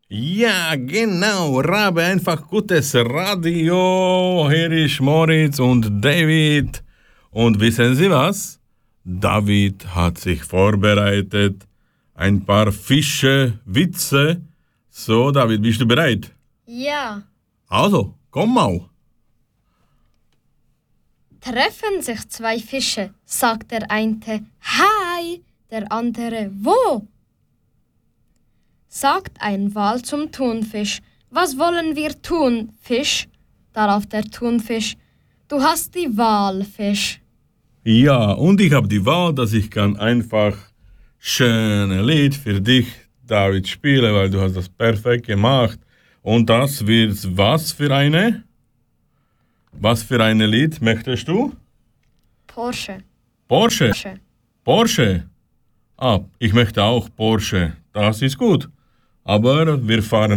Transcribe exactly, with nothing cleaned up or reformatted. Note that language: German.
Ja, genau, Rabe, einfach gutes Radio. Hier ist Moritz und David. Und wissen Sie was? David hat sich vorbereitet. Ein paar Fische, Witze. So, David, bist du bereit? Ja. Also, komm mal. Treffen sich zwei Fische, sagt der eine, hi, der andere, wo? Sagt ein Wal zum Thunfisch, was wollen wir tun, Fisch? Darauf der Thunfisch, du hast die Wahl, Fisch. Ja, und ich habe die Wahl, dass ich kann einfach schöne Lied für dich, David, spielen, weil du hast das perfekt gemacht. Und das wird was für eine? Was für ein Lied möchtest du? Porsche. Porsche. Porsche. Porsche. Ah, ich möchte auch Porsche. Das ist gut. Aber wir fahren